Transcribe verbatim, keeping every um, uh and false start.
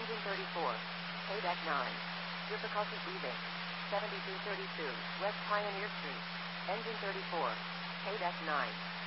Engine thirty-four. Payback nine. Difficulty breathing. seventy-two thirty-two West Pioneer Street. Engine thirty-four. Payback nine.